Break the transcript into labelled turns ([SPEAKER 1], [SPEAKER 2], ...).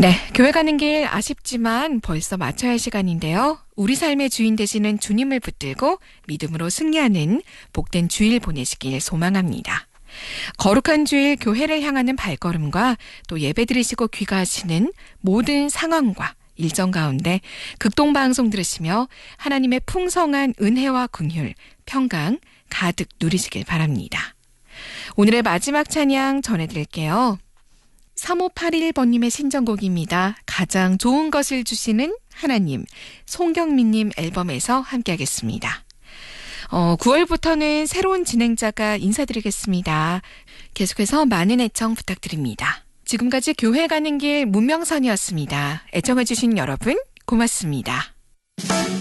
[SPEAKER 1] 네, 교회 가는 길 아쉽지만 벌써 마쳐야 할 시간인데요. 우리 삶의 주인 되시는 주님을 붙들고 믿음으로 승리하는 복된 주일 보내시길 소망합니다. 거룩한 주일 교회를 향하는 발걸음과 또 예배 드리시고 귀가하시는 모든 상황과 일정 가운데 극동방송 들으시며 하나님의 풍성한 은혜와 긍휼, 평강 가득 누리시길 바랍니다. 오늘의 마지막 찬양 전해드릴게요. 3581번님의 신청곡입니다. 가장 좋은 것을 주시는 하나님, 송경민님 앨범에서 함께하겠습니다. 9월부터는 새로운 진행자가 인사드리겠습니다. 계속해서 많은 애청 부탁드립니다. 지금까지 교회 가는 길 문명선이었습니다. 애청해주신 여러분 고맙습니다.